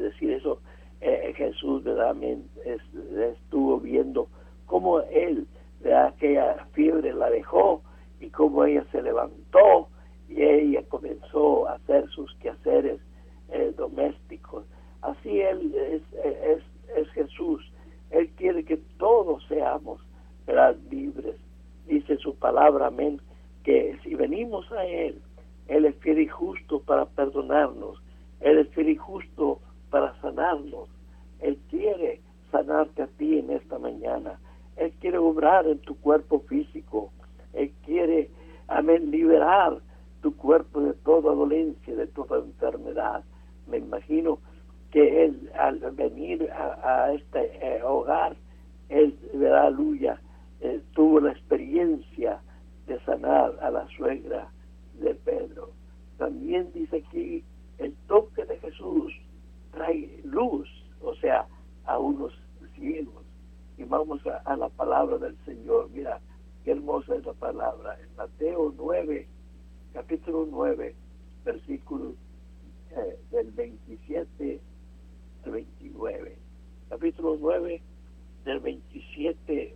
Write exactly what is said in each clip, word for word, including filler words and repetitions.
decir eso, eh, Jesús, ¿verdad? Es, estuvo viendo cómo él, ¿verdad? Aquella fiebre la dejó y cómo ella se levantó y ella comenzó a hacer sus quehaceres eh, domésticos. Así él es, es, es Jesús. Él quiere que todos seamos, ¿verdad?, libres. Dice su palabra, amén, que si venimos a Él, Él es fiel y justo para perdonarnos. Él es fiel y justo para sanarnos. Él quiere sanarte a ti en esta mañana. Él quiere obrar en tu cuerpo físico. Él quiere, amén, liberar tu cuerpo de toda dolencia, de toda enfermedad. Me imagino que Él, al venir a, a este eh, hogar, Él, ¿verdad? Aleluya, eh, tuvo la experiencia de sanar a la suegra de Pedro. También dice aquí, el toque de Jesús trae luz, o sea, a unos ciegos. Y vamos a, a la palabra del Señor. Mira, qué hermosa es la palabra. En Mateo nueve, capítulo nueve, versículo eh, del veintisiete al veintinueve. Capítulo nueve, del veintisiete.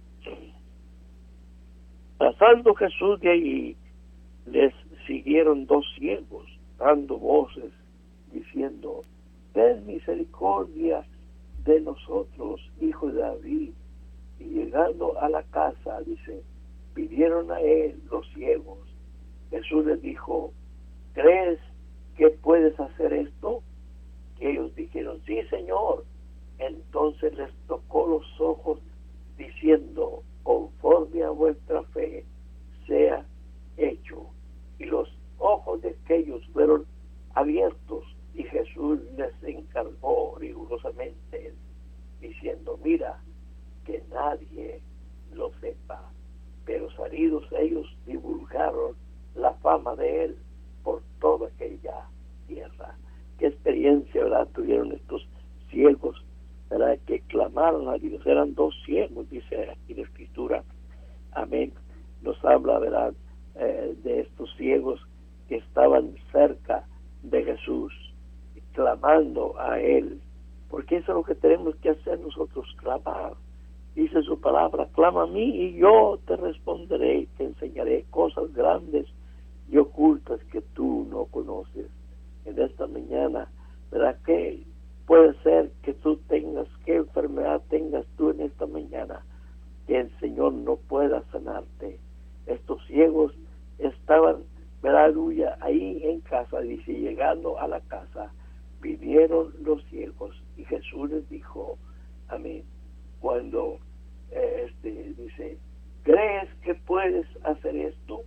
Pasando Jesús de allí, les siguieron dos ciegos, dando voces, diciendo: ten misericordia de nosotros, hijo de David. Y llegando a la casa, dice, pidieron a él los ciegos. Jesús les dijo: ¿crees que puedes hacer esto? Y ellos dijeron: sí, Señor. Entonces les tocó los ojos, diciendo: conforme a vuestra fe sea hecho. Y los ojos de aquellos fueron abiertos, y Jesús les encargó rigurosamente, diciendo: mira, que nadie lo sepa. Pero salidos ellos divulgaron la fama de él por toda aquella tierra. Qué experiencia, ¿verdad?, tuvieron estos ciegos, ¿verdad?, que clamaron a Dios. Eran dos ciegos, dice aquí la Escritura. Amén. Nos habla, ¿verdad?, eh, de estos ciegos que estaban cerca de Jesús, clamando a él. Porque eso es lo que tenemos que hacer nosotros, clamar. Dice su palabra: clama a mí y yo te responderé y te enseñaré cosas grandes y ocultas que tú no conoces. En esta mañana, ¿verdad?, que puede ser que tú tengas, qué enfermedad tengas tú en esta mañana, que el Señor no pueda sanarte. Estos ciegos estaban, ¿verdad?, aleluya, ahí en casa. Dice, llegando a la casa, vinieron los ciegos y Jesús les dijo, amén, cuando eh, este dice: ¿crees que puedes hacer esto?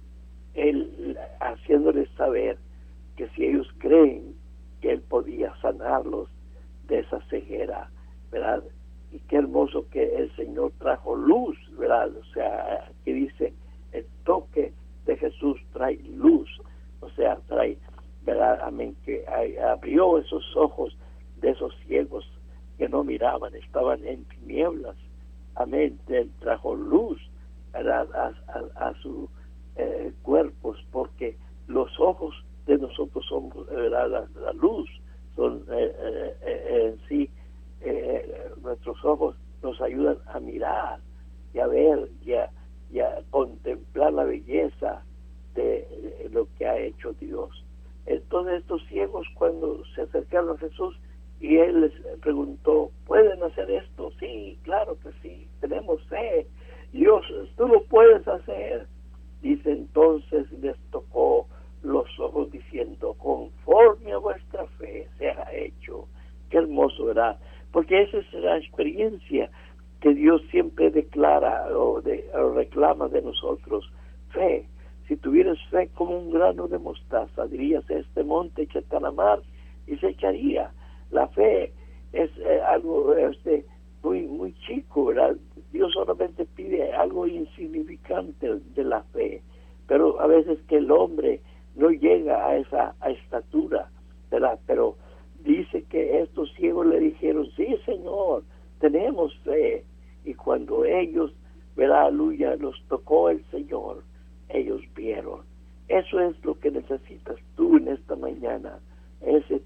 Él haciéndoles saber que si ellos creen que él podía sanarlos de esa ceguera, ¿verdad? Y qué hermoso que el Señor trajo luz, ¿verdad? O sea, que dice, el toque de Jesús trae luz, o sea, trae, ¿verdad? Amén, que abrió esos ojos de esos ciegos que no miraban, estaban en tinieblas. Amén, él trajo luz, ¿verdad?, a, a, a sus eh, cuerpos, porque los ojos de nosotros son, ¿verdad?, la, la luz, son eh, eh, eh, en sí, eh, nuestros ojos nos ayudan a mirar y a ver y a, y a contemplar la belleza de, de lo que ha hecho Dios. Entonces estos ciegos, cuando se acercaron a Jesús y él les preguntó: ¿pueden hacer esto? Sí, claro que sí, tenemos fe, Dios, tú lo puedes hacer. Dice, entonces les tocó los ojos diciendo: conforme a vuestra fe sea hecho. Qué hermoso, ¿verdad? Porque esa es la experiencia que Dios siempre declara o, de, o reclama de nosotros. Fe. Si tuvieras fe como un grano de mostaza, dirías: este monte échate a la mar, y se echaría. La fe es eh, algo este, muy muy chico, ¿verdad? Dios solamente pide algo insignificante de la fe, pero a veces que el hombre no llega a esa a estatura, ¿verdad? Pero dice que estos ciegos le dijeron: sí, Señor, tenemos fe. Y cuando ellos, ¿verdad?, aleluya, los tocó el Señor, ellos vieron. Eso es lo que necesitas tú en esta mañana, ese